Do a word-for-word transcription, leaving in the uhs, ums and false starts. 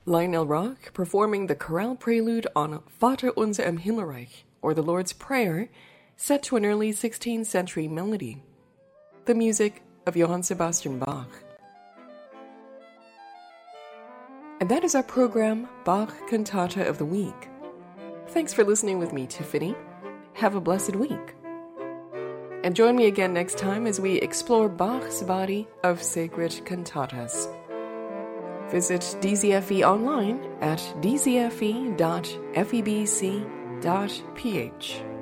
Lionel Rock performing the chorale prelude on Vater unser im Himmelreich, or the Lord's Prayer, set to an early sixteenth century melody. The music of Johann Sebastian Bach. And that is our program, Bach Cantata of the Week. Thanks for listening with me, Tiffany. Have a blessed week. And join me again next time as we explore Bach's body of sacred cantatas. Visit D Z F E online at d z f e dot f e b c dot p h.